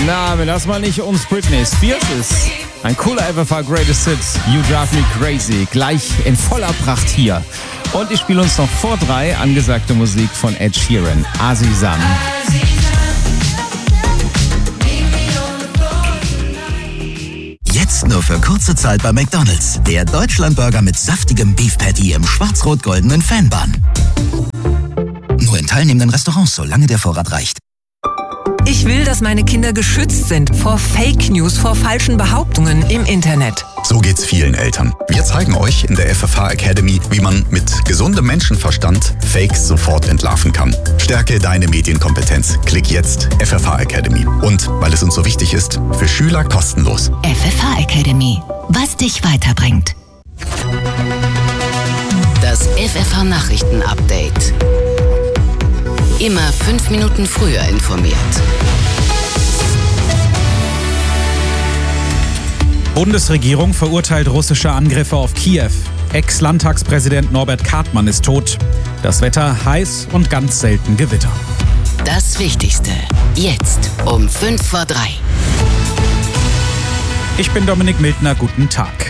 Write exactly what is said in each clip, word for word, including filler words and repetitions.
Na, wir lassen mal nicht uns Britney Spears ist. Ein cooler F F H Greatest Hits. You Drive Me Crazy. Gleich in voller Pracht hier. Und ich spiele uns noch vor drei angesagte Musik von Ed Sheeran. Azizam. Jetzt nur für kurze Zeit bei McDonald's. Der Deutschlandburger mit saftigem Beef Patty im schwarz-rot-goldenen Fanbun. Nur in teilnehmenden Restaurants, solange der Vorrat reicht. Ich will, dass meine Kinder geschützt sind vor Fake News, vor falschen Behauptungen im Internet. So geht's vielen Eltern. Wir zeigen euch in der F F H Academy, wie man mit gesundem Menschenverstand Fakes sofort entlarven kann. Stärke deine Medienkompetenz. Klick jetzt F F H Academy. Und, weil es uns so wichtig ist, für Schüler kostenlos. F F H Academy. Was dich weiterbringt. Das F F H Nachrichten-Update. Immer fünf Minuten früher informiert. Bundesregierung verurteilt russische Angriffe auf Kiew. Ex-Landtagspräsident Norbert Kartmann ist tot. Das Wetter heiß und ganz selten Gewitter. Das Wichtigste. Jetzt um fünf vor drei. Ich bin Dominik Mildner, guten Tag.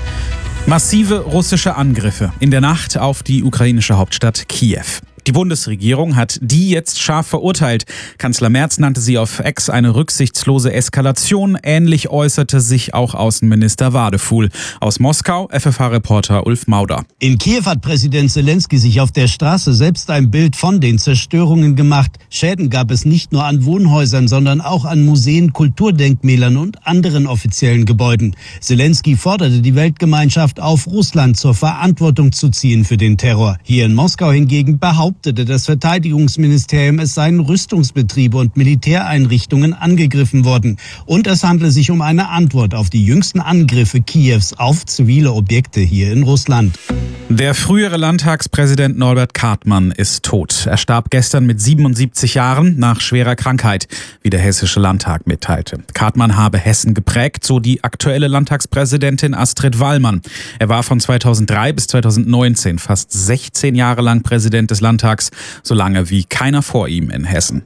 Massive russische Angriffe in der Nacht auf die ukrainische Hauptstadt Kiew. Die Bundesregierung hat die jetzt scharf verurteilt. Kanzler Merz nannte sie auf Ex eine rücksichtslose Eskalation. Ähnlich äußerte sich auch Außenminister Wadefuhl. Aus Moskau F F H-Reporter Ulf Mauder. In Kiew hat Präsident Zelensky sich auf der Straße selbst ein Bild von den Zerstörungen gemacht. Schäden gab es nicht nur an Wohnhäusern, sondern auch an Museen, Kulturdenkmälern und anderen offiziellen Gebäuden. Zelensky forderte die Weltgemeinschaft auf, Russland zur Verantwortung zu ziehen für den Terror. Hier in Moskau hingegen behauptete das Verteidigungsministerium, es seien Rüstungsbetriebe und Militäreinrichtungen angegriffen worden. Und es handle sich um eine Antwort auf die jüngsten Angriffe Kiews auf zivile Objekte hier in Russland. Der frühere Landtagspräsident Norbert Kartmann ist tot. Er starb gestern mit siebenundsiebzig Jahren nach schwerer Krankheit, wie der Hessische Landtag mitteilte. Kartmann habe Hessen geprägt, so die aktuelle Landtagspräsidentin Astrid Wallmann. Er war von zweitausenddrei bis zweitausendneunzehn fast sechzehn Jahre lang Präsident des Landtags. So lange wie keiner vor ihm in Hessen.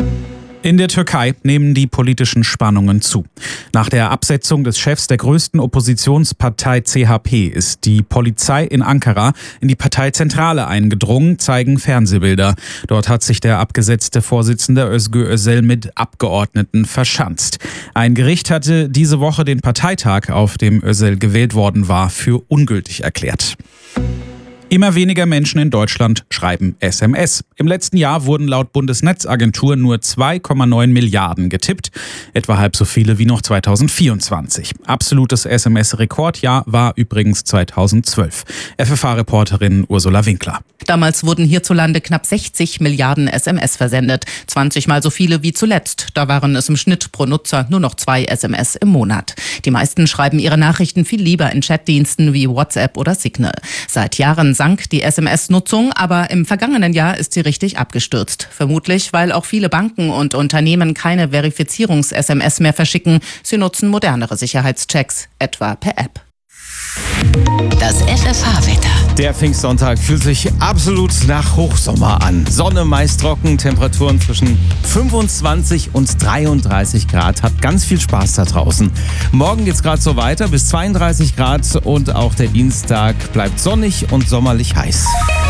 In der Türkei nehmen die politischen Spannungen zu. Nach der Absetzung des Chefs der größten Oppositionspartei C H P ist die Polizei in Ankara in die Parteizentrale eingedrungen, zeigen Fernsehbilder. Dort hat sich der abgesetzte Vorsitzende Özgür Özel mit Abgeordneten verschanzt. Ein Gericht hatte diese Woche den Parteitag, auf dem Özel gewählt worden war, für ungültig erklärt. Immer weniger Menschen in Deutschland schreiben S M S. Im letzten Jahr wurden laut Bundesnetzagentur nur zwei Komma neun Milliarden getippt, etwa halb so viele wie noch zweitausendvierundzwanzig. Absolutes S M S-Rekordjahr war übrigens zweitausendzwölf. F F H-Reporterin Ursula Winkler. Damals wurden hierzulande knapp sechzig Milliarden S M S versendet, zwanzig Mal so viele wie zuletzt. Da waren es im Schnitt pro Nutzer nur noch zwei S M S im Monat. Die meisten schreiben ihre Nachrichten viel lieber in Chatdiensten wie WhatsApp oder Signal. Seit Jahren sank die S M S-Nutzung, aber im vergangenen Jahr ist sie richtig abgestürzt. Vermutlich, weil auch viele Banken und Unternehmen keine Verifizierungs-S M S mehr verschicken. Sie nutzen modernere Sicherheitschecks, etwa per App. Das F F H-Wetter. Der Pfingstsonntag fühlt sich absolut nach Hochsommer an. Sonne meist trocken, Temperaturen zwischen fünfundzwanzig und dreiunddreißig Grad. Habt ganz viel Spaß da draußen. Morgen geht's gerade so weiter bis zweiunddreißig Grad und auch der Dienstag bleibt sonnig und sommerlich heiß.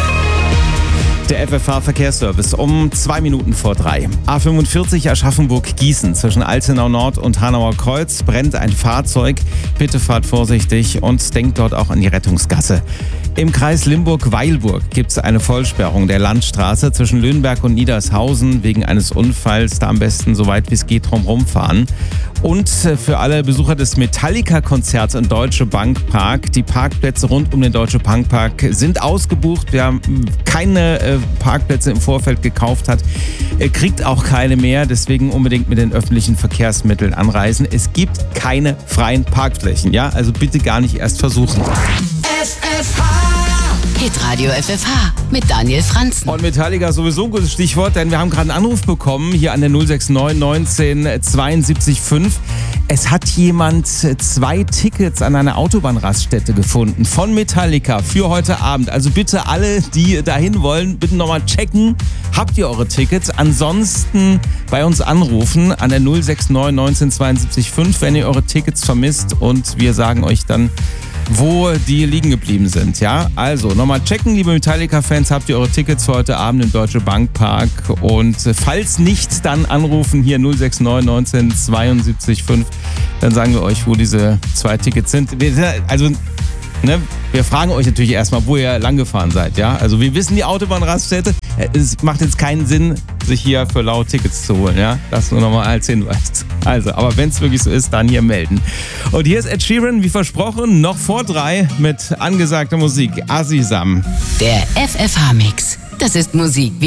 Der F F H-Verkehrsservice um zwei Minuten vor drei. A fünfundvierzig Aschaffenburg-Gießen zwischen Altenau Nord und Hanauer Kreuz brennt ein Fahrzeug. Bitte fahrt vorsichtig und denkt dort auch an die Rettungsgasse. Im Kreis Limburg-Weilburg gibt es eine Vollsperrung der Landstraße zwischen Löhnberg und Niedershausen wegen eines Unfalls. Da am besten so weit wie es geht drumherum fahren. Und für alle Besucher des Metallica-Konzerts im Deutsche Bank Park, die Parkplätze rund um den Deutsche Bank Park sind ausgebucht. Wer keine äh, Parkplätze im Vorfeld gekauft hat, äh, kriegt auch keine mehr. Deswegen unbedingt mit den öffentlichen Verkehrsmitteln anreisen. Es gibt keine freien Parkflächen, ja? Also bitte gar nicht erst versuchen. F F H Hitradio F F H mit Daniel Franzen. Und Metallica sowieso ein gutes Stichwort, denn wir haben gerade einen Anruf bekommen, hier an der null sechs neun neunzehn zweiundsiebzig fünf. Es hat jemand zwei Tickets an einer Autobahnraststätte gefunden von Metallica für heute Abend. Also bitte alle, die dahin wollen, bitte nochmal checken. Habt ihr eure Tickets? Ansonsten bei uns anrufen an der null sechs neun neunzehn zweiundsiebzig fünf, wenn ihr eure Tickets vermisst, und wir sagen euch dann, wo die liegen geblieben sind. Ja, also nochmal checken, liebe Metallica-Fans, habt ihr eure Tickets für heute Abend im Deutsche Bank Park, und falls nicht, dann anrufen hier null sechs neun neunzehn zweiundsiebzig fünf, dann sagen wir euch, wo diese zwei Tickets sind. Also, ne, wir fragen euch natürlich erstmal, wo ihr lang gefahren seid. Ja, also wir wissen die Autobahnraststätte. Es macht jetzt keinen Sinn, sich hier für laut Tickets zu holen. Ja, das nur nochmal als Hinweis. Also, aber wenn es wirklich so ist, dann hier melden. Und hier ist Ed Sheeran, wie versprochen, noch vor drei mit angesagter Musik. Azizam. Der F F H-Mix. Das ist Musik.